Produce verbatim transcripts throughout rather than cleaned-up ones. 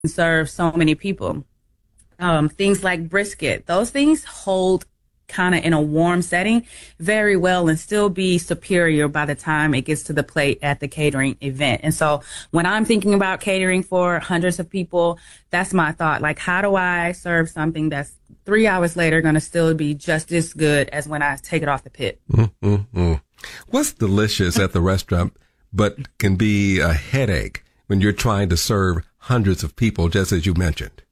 serve so many people. Um, things like brisket, those things hold kind of in a warm setting very well and still be superior by the time it gets to the plate at the catering event. And so when I'm thinking about catering for hundreds of people, that's my thought. Like, how do I serve something that's three hours later going to still be just as good as when I take it off the pit? Mm-hmm. What's delicious at the restaurant but can be a headache when you're trying to serve hundreds of people, just as you mentioned?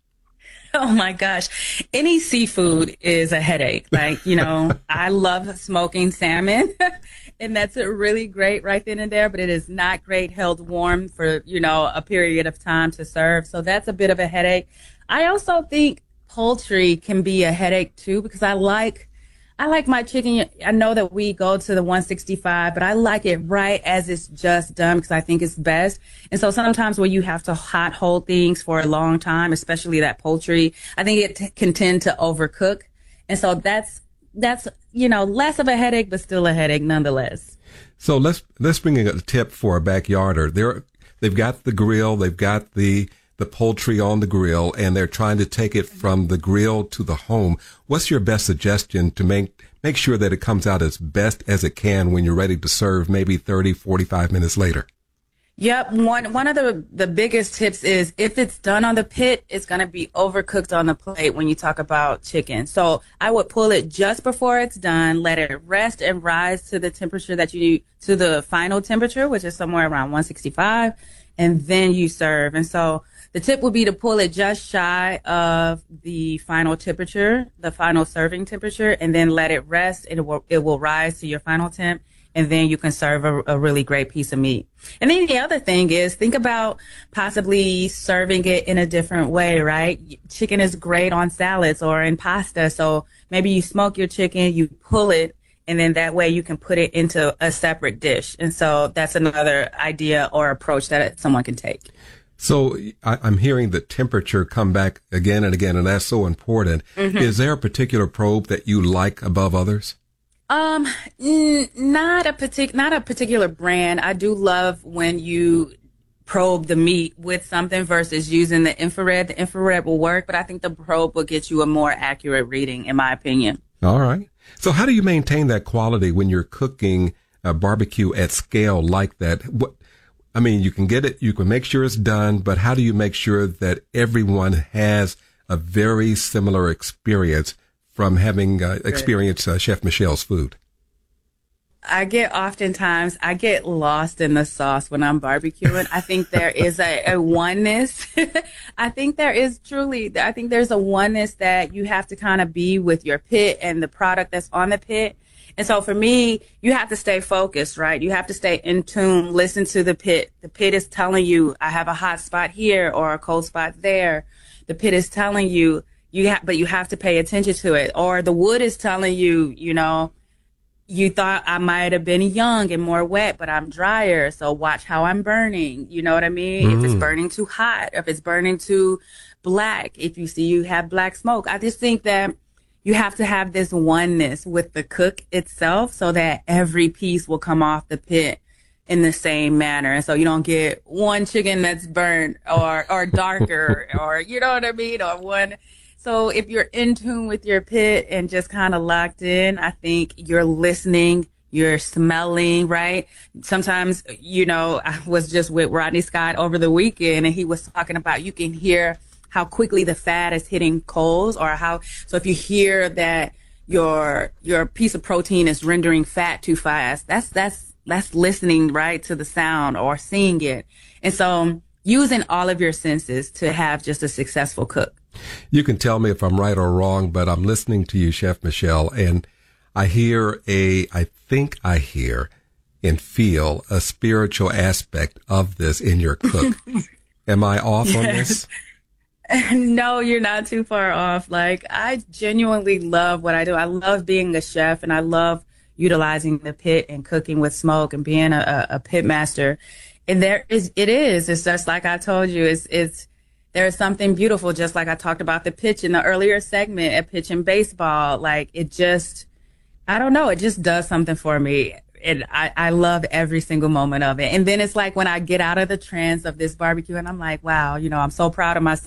Oh my gosh. Any seafood is a headache. Like, you know, I love smoking salmon and that's a really great right then and there, but it is not great held warm for, you know, a period of time to serve. So that's a bit of a headache. I also think poultry can be a headache too, because I like I like my chicken. I know that we go to the one sixty-five, but I like it right as it's just done because I think it's best. And so sometimes when you have to hot hold things for a long time, especially that poultry, I think it t- can tend to overcook. And so that's, that's, you know, less of a headache, but still a headache nonetheless. So let's, let's bring a tip for a backyarder. They're, they've got the grill, they've got the, the poultry on the grill, and they're trying to take it from the grill to the home. What's your best suggestion to make, make sure that it comes out as best as it can when you're ready to serve maybe thirty, forty-five minutes later? Yep. One, one of the, the biggest tips is if it's done on the pit, it's going to be overcooked on the plate when you talk about chicken. So I would pull it just before it's done, let it rest and rise to the temperature that you, to the final temperature, which is somewhere around one sixty-five, and then you serve. And so the tip would be to pull it just shy of the final temperature, the final serving temperature, and then let it rest. It will, it will rise to your final temp, and then you can serve a, a really great piece of meat. And then the other thing is think about possibly serving it in a different way, right? Chicken is great on salads or in pasta. So maybe you smoke your chicken, you pull it, and then that way you can put it into a separate dish. And so that's another idea or approach that someone can take. So I, I'm hearing the temperature come back again and again, and that's so important. Mm-hmm. Is there a particular probe that you like above others? Um, n- not a partic- not a particular brand. I do love when you probe the meat with something versus using the infrared. The infrared will work, but I think the probe will get you a more accurate reading, in my opinion. All right. So how do you maintain that quality when you're cooking a barbecue at scale like that? What, I mean, you can get it, you can make sure it's done, but how do you make sure that everyone has a very similar experience from having uh, experienced uh, Chef Michelle's food? I get oftentimes, I get lost in the sauce when I'm barbecuing. I think there is a, a oneness. I think there is truly, I think there's a oneness that you have to kind of be with your pit and the product that's on the pit. And so for me, you have to stay focused, right? You have to stay in tune, listen to the pit. The pit is telling you, I have a hot spot here or a cold spot there. The pit is telling you, you have, but you have to pay attention to it. Or the wood is telling you, you know, you thought I might have been young and more wet, but I'm drier. So watch how I'm burning. You know what I mean? Mm. If it's burning too hot, if it's burning too black, if you see you have black smoke. I just think that you have to have this oneness with the cook itself so that every piece will come off the pit in the same manner. And so you don't get one chicken that's burnt or, or darker or, you know what I mean? Or one. So if you're in tune with your pit and just kind of locked in, I think you're listening, you're smelling, right? Sometimes, you know, I was just with Rodney Scott over the weekend and he was talking about you can hear how quickly the fat is hitting coals or how, so if you hear that your, your piece of protein is rendering fat too fast, that's, that's, that's listening, right, to the sound or seeing it. And so using all of your senses to have just a successful cook. You can tell me if I'm right or wrong, but I'm listening to you, Chef Michelle, and I hear a, I think I hear and feel a spiritual aspect of this in your cook. Am I off yes. on this? No, you're not too far off. Like, I genuinely love what I do. I love being a chef and I love utilizing the pit and cooking with smoke and being a, a pit master. And there is, it is, it's just like I told you, it's, it's, there is something beautiful, just like I talked about the pitch in the earlier segment, a pitch in baseball. Like, it just, I don't know, it just does something for me. and I, I love every single moment of it. And then it's like when I get out of the trance of this barbecue and I'm like, wow, you know, I'm so proud of myself.